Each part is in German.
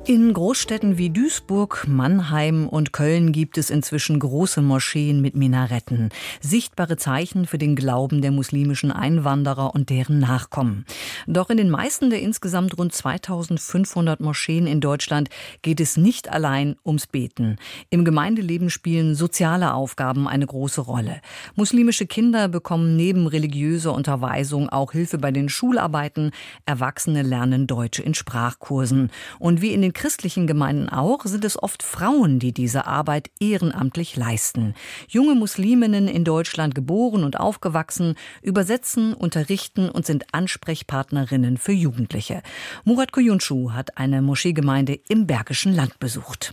In Großstädten wie Duisburg, Mannheim und Köln gibt es inzwischen große Moscheen mit Minaretten. Sichtbare Zeichen für den Glauben der muslimischen Einwanderer und deren Nachkommen. Doch in den meisten der insgesamt rund 2500 Moscheen in Deutschland geht es nicht allein ums Beten. Im Gemeindeleben spielen soziale Aufgaben eine große Rolle. Muslimische Kinder bekommen neben religiöser Unterweisung auch Hilfe bei den Schularbeiten. Erwachsene lernen Deutsch in Sprachkursen. Und wie in den christlichen Gemeinden auch, sind es oft Frauen, die diese Arbeit ehrenamtlich leisten. Junge Musliminnen in Deutschland geboren und aufgewachsen, übersetzen, unterrichten und sind Ansprechpartnerinnen für Jugendliche. Murat Koyunschu hat eine Moscheegemeinde im Bergischen Land besucht.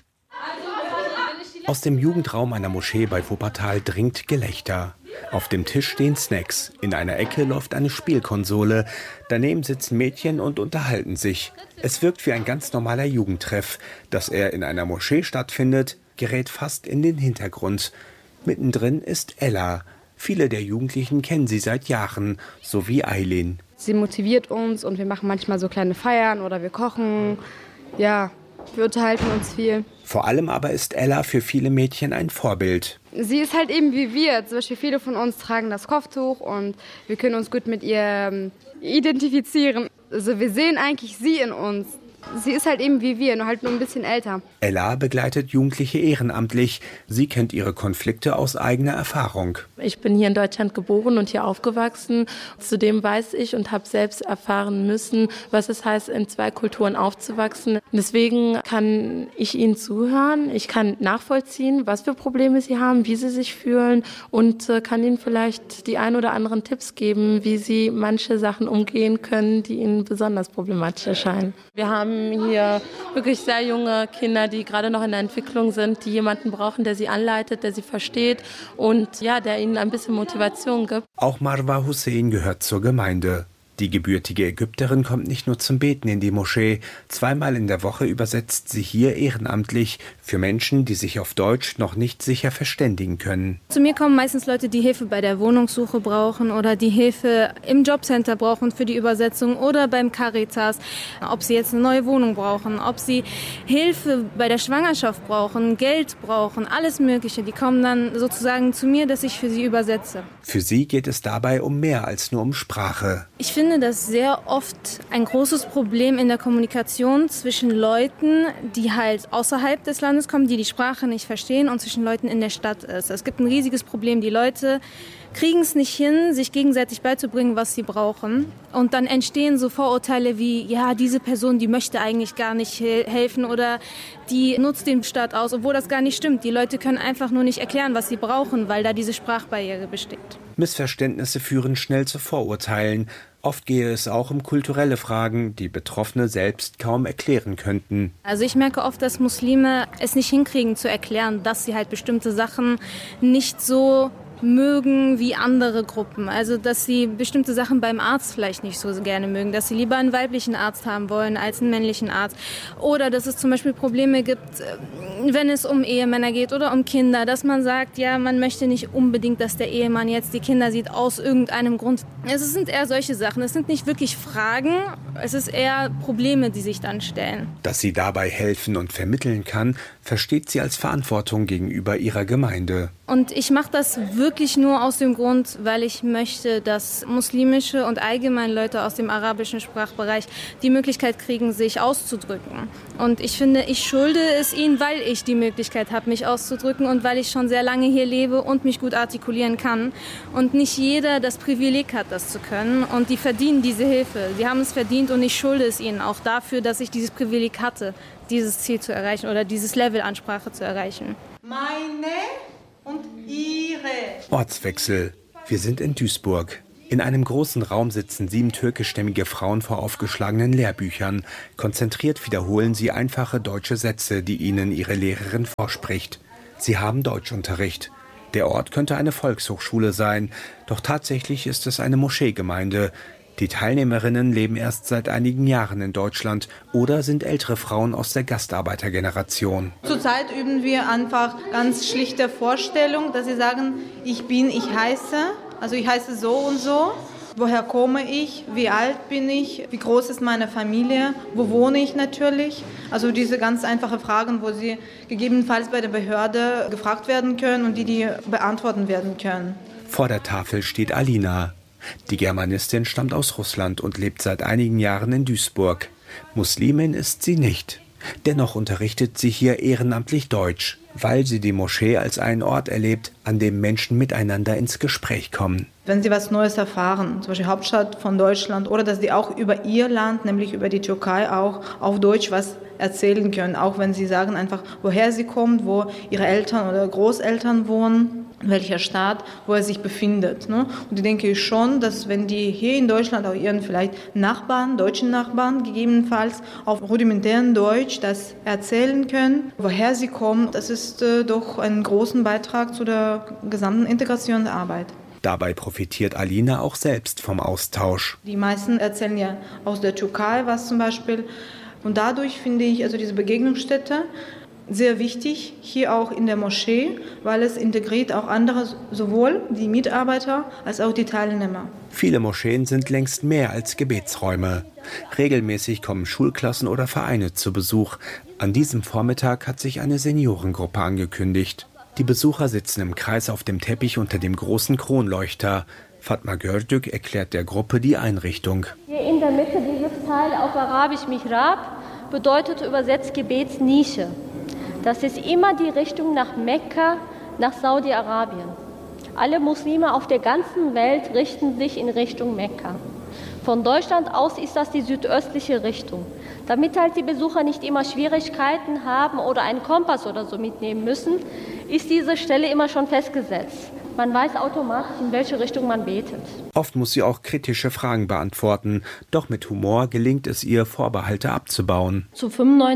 Aus dem Jugendraum einer Moschee bei Wuppertal dringt Gelächter. Auf dem Tisch stehen Snacks. In einer Ecke läuft eine Spielkonsole. Daneben sitzen Mädchen und unterhalten sich. Es wirkt wie ein ganz normaler Jugendtreff. Dass er in einer Moschee stattfindet, gerät fast in den Hintergrund. Mittendrin ist Ella. Viele der Jugendlichen kennen sie seit Jahren, so wie Aylin. Sie motiviert uns und wir machen manchmal so kleine Feiern oder wir kochen. Ja, wir unterhalten uns viel. Vor allem aber ist Ella für viele Mädchen ein Vorbild. Sie ist halt eben wie wir. Zum Beispiel viele von uns tragen das Kopftuch und wir können uns gut mit ihr identifizieren. Also wir sehen eigentlich sie in uns. Sie ist halt eben wie wir, nur halt nur ein bisschen älter. Ella begleitet Jugendliche ehrenamtlich. Sie kennt ihre Konflikte aus eigener Erfahrung. Ich bin hier in Deutschland geboren und hier aufgewachsen. Zudem weiß ich und habe selbst erfahren müssen, was es heißt, in zwei Kulturen aufzuwachsen. Deswegen kann ich ihnen zuhören. Ich kann nachvollziehen, was für Probleme sie haben, wie sie sich fühlen und kann ihnen vielleicht die ein oder anderen Tipps geben, wie sie manche Sachen umgehen können, die ihnen besonders problematisch erscheinen. Wir haben hier wirklich sehr junge Kinder, die gerade noch in der Entwicklung sind, die jemanden brauchen, der sie anleitet, der sie versteht und ja, der ihnen ein bisschen Motivation gibt. Auch Marwa Hussein gehört zur Gemeinde. Die gebürtige Ägypterin kommt nicht nur zum Beten in die Moschee. 2-mal in der Woche übersetzt sie hier ehrenamtlich für Menschen, die sich auf Deutsch noch nicht sicher verständigen können. Zu mir kommen meistens Leute, die Hilfe bei der Wohnungssuche brauchen oder die Hilfe im Jobcenter brauchen für die Übersetzung oder beim Caritas. Ob sie jetzt eine neue Wohnung brauchen, ob sie Hilfe bei der Schwangerschaft brauchen, Geld brauchen, alles Mögliche. Die kommen dann sozusagen zu mir, dass ich für sie übersetze. Für sie geht es dabei um mehr als nur um Sprache. Ich finde das sehr oft ein großes Problem in der Kommunikation zwischen Leuten, die halt außerhalb des Landes kommen, die die Sprache nicht verstehen und zwischen Leuten in der Stadt ist. Es gibt ein riesiges Problem. Die Leute kriegen es nicht hin, sich gegenseitig beizubringen, was sie brauchen. Und dann entstehen so Vorurteile wie, ja, diese Person, die möchte eigentlich gar nicht helfen oder die nutzt den Staat aus, obwohl das gar nicht stimmt. Die Leute können einfach nur nicht erklären, was sie brauchen, weil da diese Sprachbarriere besteht. Missverständnisse führen schnell zu Vorurteilen. Oft gehe es auch um kulturelle Fragen, die Betroffene selbst kaum erklären könnten. Also ich merke oft, dass Muslime es nicht hinkriegen zu erklären, dass sie halt bestimmte Sachen nicht so mögen wie andere Gruppen. Also dass sie bestimmte Sachen beim Arzt vielleicht nicht so gerne mögen, dass sie lieber einen weiblichen Arzt haben wollen als einen männlichen Arzt. Oder dass es zum Beispiel Probleme gibt, wenn es um Ehemänner geht oder um Kinder, dass man sagt, ja, man möchte nicht unbedingt, dass der Ehemann jetzt die Kinder sieht aus irgendeinem Grund. Es sind eher solche Sachen. Es sind nicht wirklich Fragen, es ist eher Probleme, die sich dann stellen. Dass sie dabei helfen und vermitteln kann, versteht sie als Verantwortung gegenüber ihrer Gemeinde. Und ich mache das wirklich nur aus dem Grund, weil ich möchte, dass muslimische und allgemein Leute aus dem arabischen Sprachbereich die Möglichkeit kriegen, sich auszudrücken. Und ich finde, ich schulde es ihnen, weil ich die Möglichkeit habe, mich auszudrücken und weil ich schon sehr lange hier lebe und mich gut artikulieren kann. Und nicht jeder das Privileg hat, das zu können. Und die verdienen diese Hilfe. Sie haben es verdient und ich schulde es ihnen auch dafür, dass ich dieses Privileg hatte, dieses Ziel zu erreichen oder dieses Level an Sprache zu erreichen. Meine und ihre. Ortswechsel. Wir sind in Duisburg. In einem großen Raum sitzen 7 türkischstämmige Frauen vor aufgeschlagenen Lehrbüchern. Konzentriert wiederholen sie einfache deutsche Sätze, die ihnen ihre Lehrerin vorspricht. Sie haben Deutschunterricht. Der Ort könnte eine Volkshochschule sein, doch tatsächlich ist es eine Moscheegemeinde. Die Teilnehmerinnen leben erst seit einigen Jahren in Deutschland oder sind ältere Frauen aus der Gastarbeitergeneration. Zurzeit üben wir einfach ganz schlichte Vorstellung, dass sie sagen, ich heiße so und so. woher komme ich, wie alt bin ich, wie groß ist meine Familie, wo wohne ich natürlich. Also diese ganz einfachen Fragen, wo sie gegebenenfalls bei der Behörde gefragt werden können und die beantworten werden können. Vor der Tafel steht Alina. Die Germanistin stammt aus Russland und lebt seit einigen Jahren in Duisburg. Muslimin ist sie nicht. Dennoch unterrichtet sie hier ehrenamtlich Deutsch, weil sie die Moschee als einen Ort erlebt, an dem Menschen miteinander ins Gespräch kommen. Wenn sie was Neues erfahren, zum Beispiel Hauptstadt von Deutschland, oder dass sie auch über ihr Land, nämlich über die Türkei, auch auf Deutsch was erzählen können. Auch wenn sie sagen einfach, woher sie kommt, wo ihre Eltern oder Großeltern wohnen, welcher Staat, wo er sich befindet. Und ich denke schon, dass wenn die hier in Deutschland auch ihren vielleicht Nachbarn, deutschen Nachbarn gegebenenfalls auf rudimentären Deutsch das erzählen können, woher sie kommen, das ist doch einen großen Beitrag zu der gesamten Integrationsarbeit. Dabei profitiert Alina auch selbst vom Austausch. Die meisten erzählen ja aus der Türkei was zum Beispiel. Und dadurch finde ich also diese Begegnungsstätte sehr wichtig, hier auch in der Moschee, weil es integriert auch andere, sowohl die Mitarbeiter als auch die Teilnehmer. Viele Moscheen sind längst mehr als Gebetsräume. Regelmäßig kommen Schulklassen oder Vereine zu Besuch. An diesem Vormittag hat sich eine Seniorengruppe angekündigt. Die Besucher sitzen im Kreis auf dem Teppich unter dem großen Kronleuchter. Fatma Gördük erklärt der Gruppe die Einrichtung. Hier in der Mitte dieses Teil auf Arabisch Mihrab bedeutet übersetzt Gebetsnische. Das ist immer die Richtung nach Mekka, nach Saudi-Arabien. Alle Muslime auf der ganzen Welt richten sich in Richtung Mekka. Von Deutschland aus ist das die südöstliche Richtung. Damit halt die Besucher nicht immer Schwierigkeiten haben oder einen Kompass oder so mitnehmen müssen, ist diese Stelle immer schon festgesetzt. Man weiß automatisch, in welche Richtung man betet. Oft muss sie auch kritische Fragen beantworten. Doch mit Humor gelingt es ihr, Vorbehalte abzubauen. Zu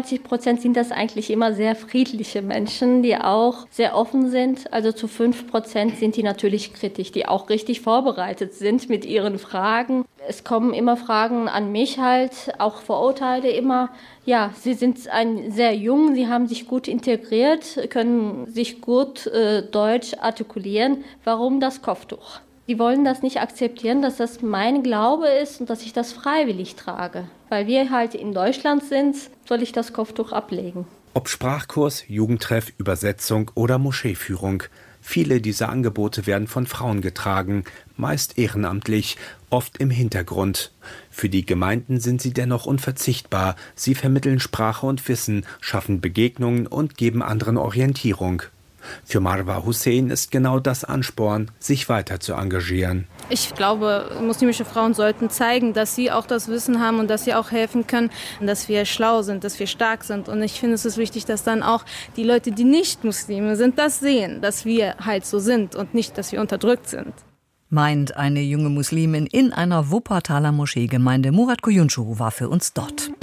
95% sind das eigentlich immer sehr friedliche Menschen, die auch sehr offen sind. Also zu 5% sind die natürlich kritisch, die auch richtig vorbereitet sind mit ihren Fragen. Es kommen immer Fragen an mich halt, auch Vorurteile immer. Ja, sie sind sehr jung, sie haben sich gut integriert, können sich gut Deutsch artikulieren. Warum das Kopftuch? Die wollen das nicht akzeptieren, dass das mein Glaube ist und dass ich das freiwillig trage. Weil wir halt in Deutschland sind, soll ich das Kopftuch ablegen. Ob Sprachkurs, Jugendtreff, Übersetzung oder Moscheeführung. Viele dieser Angebote werden von Frauen getragen, meist ehrenamtlich, oft im Hintergrund. Für die Gemeinden sind sie dennoch unverzichtbar. Sie vermitteln Sprache und Wissen, schaffen Begegnungen und geben anderen Orientierung. Für Marwa Hussein ist genau das Ansporn, sich weiter zu engagieren. Ich glaube, muslimische Frauen sollten zeigen, dass sie auch das Wissen haben und dass sie auch helfen können, dass wir schlau sind, dass wir stark sind. Und ich finde, es ist wichtig, dass dann auch die Leute, die nicht Muslime sind, das sehen, dass wir halt so sind und nicht, dass wir unterdrückt sind. Meint eine junge Muslimin in einer Wuppertaler Moscheegemeinde. Murat Kuyuncu war für uns dort.